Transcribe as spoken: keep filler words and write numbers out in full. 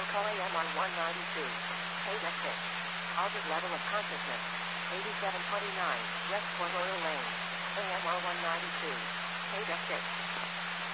Echo A M R one ninety-two. Theta six. Target level of consciousness. eighty-seven twenty-nine. West Port Royal Lane. A M R one ninety-two. Theta six.